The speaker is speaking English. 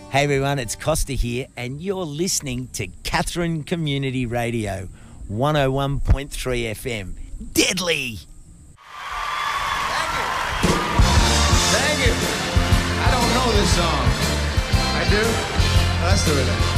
Hey everyone, it's Costa here, and you're listening to Katherine Community Radio, 101.3 FM. Deadly! Thank you. I don't know this song. I do? Let's do it then.